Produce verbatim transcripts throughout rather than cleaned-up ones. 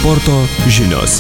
Sporto žinios.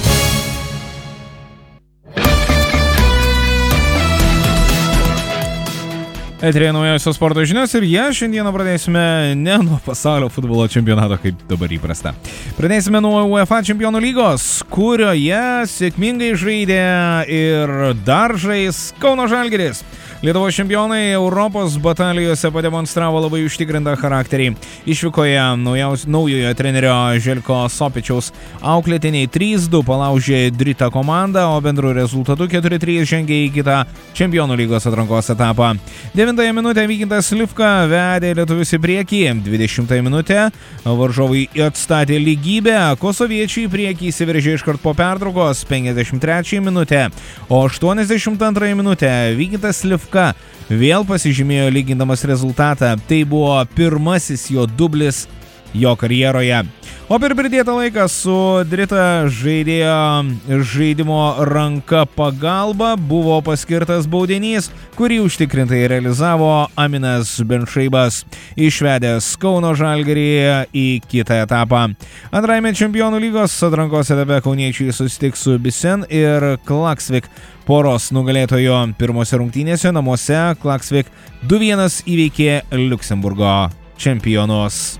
Eterėje naujausios sporto žinios ir ją šiandieną pradėsime ne nuo pasaulio futbolo čempionato, kaip dabar įprasta. Pradėsime nuo UEFA Čempionų lygos, kurioje sėkmingai žaidė ir dar žais Kauno Žalgiris. Lietuvos čempionai Europos batalijose pademonstravo labai užtikrintą charakterį. Išvykoje naujaus, naujojo trenerio Željko Sopičiaus auklėtiniai trys du palaužė Drita komandą, o bendru rezultatu keturi trys žengė į kitą Čempionų lygos atrankos etapą. devintąją minutę Vykintas Livka vedė lietuvius į priekį. dvidešimtąją minutę varžovai atstatė lygybę. Kosoviečiai į priekį įsiveržė iškart po pertraukos penkiasdešimt trečiąją minutę, o aštuoniasdešimt antrąją minutę Vykintas Livka vėl pasižymėjo lygindamas rezultatą. Tai buvo pirmasis jo dublis jo karjeroje. O per pridėtą laiką su Drita žaidėjo žaidimo ranka pagalba buvo paskirtas baudinys, kurį užtikrintai realizavo Aminas Benšaibas, išvedęs Kauno Žalgirį į kitą etapą. Antrajame Čempionų lygos atrankos etape kauniečiai susitiks su Bisen ir Klaksvik poros nugalėtojo. Pirmose rungtynėse namuose Klaksvik du vienas įveikė Liuksemburgo čempionus.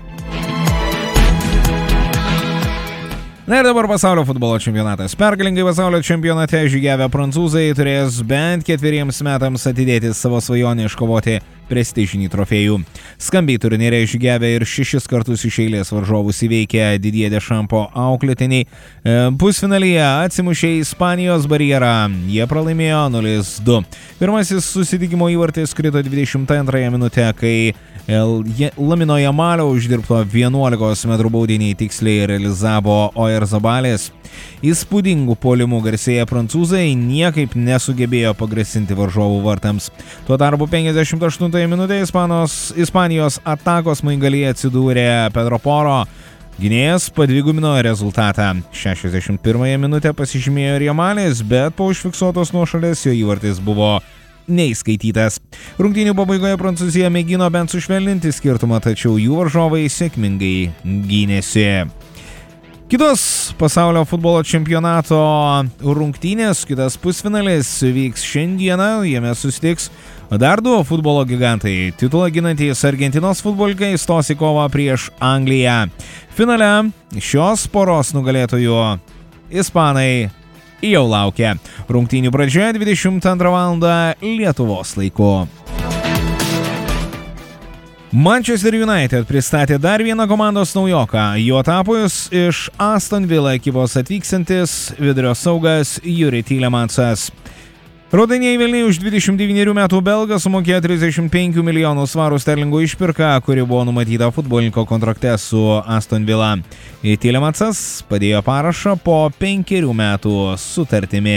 Na ir dabar pasaulio futbolo čempionatas. Pergalingai pasaulio čempionate žygiavę prancūzai turės bent ketveriems metams atidėti savo svajonę iškovoti prestižinį trofėjų. Skambiai turnyrė žygiavę ir šešis kartus iš eilės varžovus įveikę Didier Deschamps auklėtiniai. Pusfinalyje atsimušė Ispanijos barjerą. Jie pralaimėjo nulis du. Pirmasis susitikimo įvartis krito dvidešimt antrąją minutę, kai Lamino Jamalio uždirbto vienuolikos metrų baudinį tiksliai realizavo Oyarzabalis. Įspūdingų puolimų garsėję prancūzai niekaip nesugebėjo pagrasinti varžovų vartams. Tuo tarpu penkiasdešimt aštuntąją minutę Ispanos, Ispanijos atakos smaigalyje atsidūrė Pedro Poro. Gynėjas padvigubino rezultatą. šešiasdešimt pirmąją minutę pasižymėjo ir Jamalis, bet po užfiksuotos nuošalės jo įvartis buvo neįskaitytas. Rungtynių pabaigoje Prancūzija mėgino bent sušvelninti skirtumą, tačiau jų varžovai sėkmingai gynėsi. Kitos pasaulio futbolo čempionato rungtynės, kitas pusfinalis vyks šiandieną, jame susitiks dar du futbolo gigantai. Titulą ginantys Argentinos futbolininkai stos į kovą prieš Angliją. Finale šios poros nugalėtojų ispanai jau laukia. Rungtynių pradžioje dvidešimt antrą valandą Lietuvos laiku. Manchester United pristatė dar vieną komandos naujoką. Juo tapus iš Aston Villa ekipos atvyksantis vidurio saugas Juri Tielemансas. Raudonieji velniai už dvidešimt devynerių metų belgą sumokėjo trisdešimt penkių milijonų svarų sterlingų išpirką, kuri buvo numatyta futbolininko kontrakte su Aston Villa. Tielemansas padėjo parašą po penkerių metų sutartimi.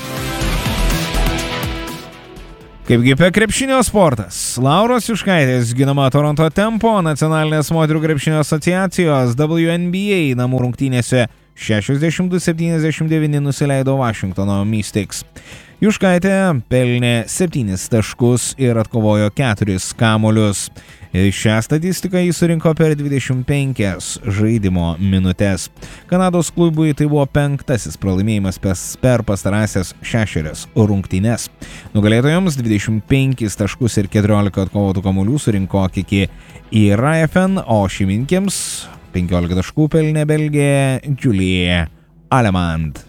Kaipgi apie krepšinio sportas. Lauros Juškaitės ginama Toronto Tempo nacionalinės moterų krepšinio asociacijos W N B A namų rungtynėse šešiasdešimt du septyniasdešimt devyni nusileido Vašingtono Mystics. Juškaitė pelnė septynis taškus ir atkovojo keturis kamuolius. Šią statistiką jis surinko per dvidešimt penkias žaidimo minutės. Kanados klubui tai buvo penktasis pralaimėjimas per pastarąsias šešerias rungtynes. Nugalėtojams dvidešimt penkis taškus ir keturiolika atkovotų kamuolių surinko Kiki Iraefen, o šeimininkėms penkiolika taškų pelnė belgė Julie Alemand.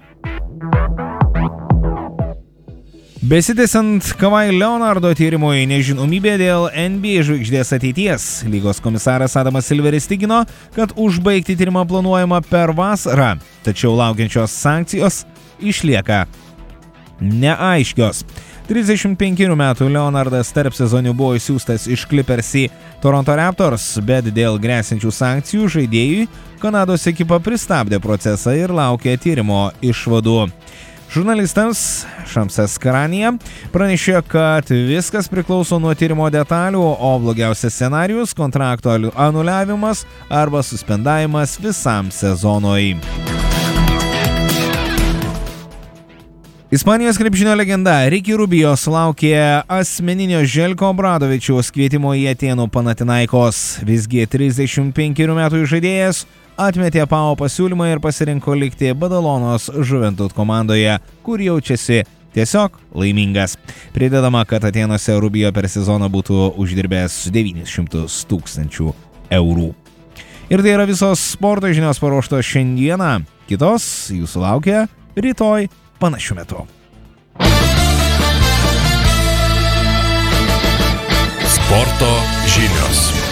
Besitęsiant Kawhi Leonardo tyrimui nežinomybė dėl N B A žvaigždės ateities, lygos komisaras Adamas Silveris tikino, kad užbaigti tyrimą planuojama per vasarą, tačiau laukiančios sankcijos išlieka neaiškios. trisdešimt penkerių metų Leonardas tarp sezonių buvo išsiųstas iš Clippers į Toronto Raptors, bet dėl grėsinčių sankcijų žaidėjui Kanados ekipa pristabdė procesą ir laukia tyrimo išvadų. Žurnalistams Šamsas Karanija pranešė, kad viskas priklauso nuo tyrimo detalių, o blogiausias scenarijus – kontrakto anuliavimas arba suspendavimas visam sezonui. Ispanijos krepšinio legenda Ricky Rubio sulaukė asmeninio Željko Obradovičiaus kvietimo į Atėnų Panathinaikos. Visgi trisdešimt penkerių metų žaidėjas atmetė Pau pasiūlymą ir pasirinko likti Badalonos Žuventut komandoje, kur jaučiasi tiesiog laimingas. Pridedama, kad Atėnuose Rubio per sezoną būtų uždirbęs devynis šimtus tūkstančių eurų. Ir tai yra visos sporto žinios paruoštos šiandieną. Kitos jūsų laukia rytoj panašiu metu. Sporto žinios.